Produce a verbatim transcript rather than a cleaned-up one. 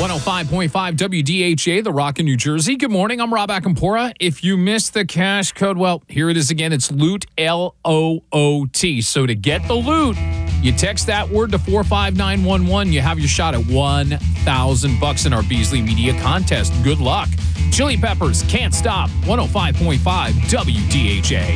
one oh five point five W D H A, The Rock in New Jersey. Good morning. I'm Rob Akampora. If you missed the cash code, well, here it is again. It's LOOT, L O O T. So to get the loot, you text that word to four five nine one one. You have your shot at one thousand bucks in our Beasley Media contest. Good luck. Chili Peppers, Can't Stop. one oh five point five W D H A.